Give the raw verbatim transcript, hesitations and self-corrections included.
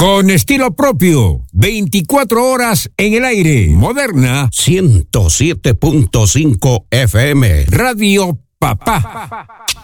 Con estilo propio, veinticuatro horas en el aire. Moderna ciento siete punto cinco F M. Radio Papá.